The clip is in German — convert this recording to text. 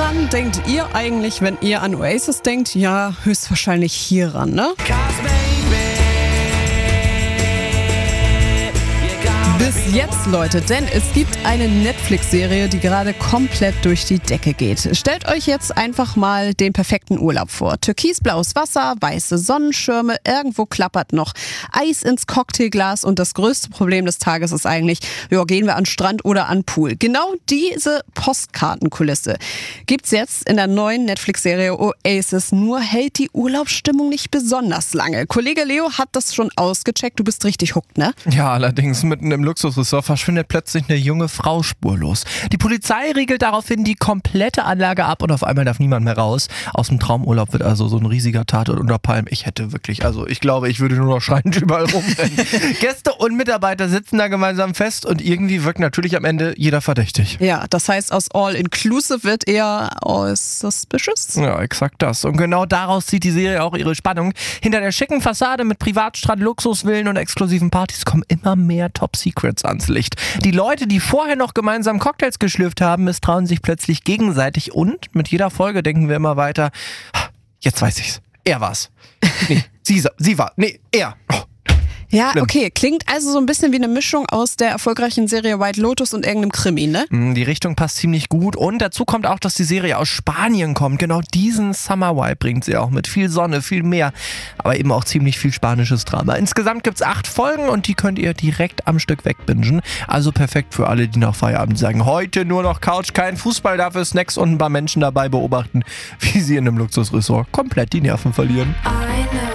Woran denkt ihr eigentlich, wenn ihr an Oasis denkt? Ja, höchstwahrscheinlich hieran, ne? Bis jetzt, Leute, denn es gibt eine Netflix-Serie, die gerade komplett durch die Decke geht. Stellt euch jetzt einfach mal den perfekten Urlaub vor. Türkisblaues Wasser, weiße Sonnenschirme, irgendwo klappert noch Eis ins Cocktailglas und das größte Problem des Tages ist eigentlich, gehen wir an Strand oder an Pool. Genau diese Postkartenkulisse gibt's jetzt in der neuen Netflix-Serie Oasis, nur hält die Urlaubsstimmung nicht besonders lange. Kollege Leo hat das schon ausgecheckt, du bist richtig hooked, ne? Ja, allerdings mitten im Luxusressort verschwindet plötzlich eine junge Frau spurlos. Die Polizei riegelt daraufhin die komplette Anlage ab und auf einmal darf niemand mehr raus. Aus dem Traumurlaub wird also so ein riesiger Tatort unter Palmen. Ich glaube, ich würde nur noch schreiend überall rumrennen. Gäste und Mitarbeiter sitzen da gemeinsam fest und irgendwie wirkt natürlich am Ende jeder verdächtig. Ja, das heißt, aus All-Inclusive wird eher suspicious. Ja, exakt das. Und genau daraus zieht die Serie auch ihre Spannung. Hinter der schicken Fassade mit Privatstrand, Luxusvillen und exklusiven Partys kommen immer mehr Top-Secrets ans Licht. Die Leute, die vorher noch gemeinsam Cocktails geschlürft haben, misstrauen sich plötzlich gegenseitig und mit jeder Folge denken wir immer weiter, jetzt weiß ich's. Er war's. Nee, sie war. Nee, er. Oh. Ja, okay. Klingt also so ein bisschen wie eine Mischung aus der erfolgreichen Serie White Lotus und irgendeinem Krimi, ne? Die Richtung passt ziemlich gut und dazu kommt auch, dass die Serie aus Spanien kommt. Genau diesen Summer Vibe bringt sie auch mit. Viel Sonne, viel Meer, aber eben auch ziemlich viel spanisches Drama. Insgesamt gibt's 8 Folgen und die könnt ihr direkt am Stück wegbingen. Also perfekt für alle, die nach Feierabend sagen, heute nur noch Couch, kein Fußball, dafür Snacks und ein paar Menschen dabei beobachten, wie sie in einem Luxusressort komplett die Nerven verlieren.